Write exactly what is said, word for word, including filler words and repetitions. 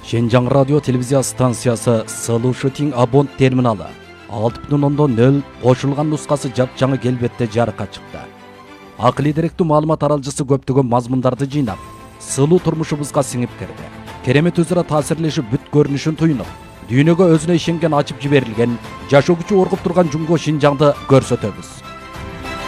Шенжаң радио телевизия станциясы Сылуу Шытиң абонт терминалы алты бүтүн ондон нөл кошулган нускасы жапжаңы келбетте жарыкка чыкты. Акылый деректүү маалымат аралжысы көптөгөн мазмундарды жыйнап, сылуу турмушубузга сиңип кирди. Керемет өзара таасирлешип бүт көрүнүшүн туйнуп, дүйнөгө өзүнө ишенген ачып жиберилген, жашоо күчү оргуп турган Жумго Шинжаңды көрсөтөбүз.